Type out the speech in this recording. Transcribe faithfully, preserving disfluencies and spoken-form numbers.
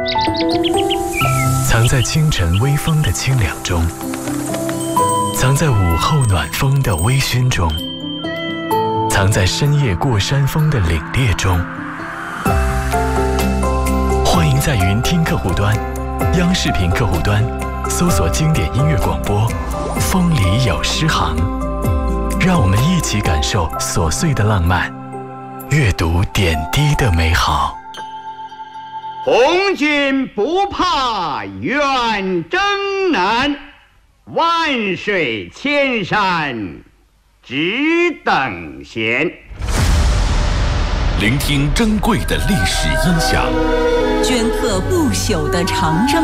藏在清晨微风的清凉中，藏在午后暖风的微醺中，藏在深夜过山峰的凛冽中。欢迎在云听客户端、央视频客户端搜索经典音乐广播《风里有诗行》，让我们一起感受琐碎的浪漫，阅读点滴的美好。 红军不怕远征难，万水千山只等闲。 聆听珍贵的历史音响， 镌刻不朽的长征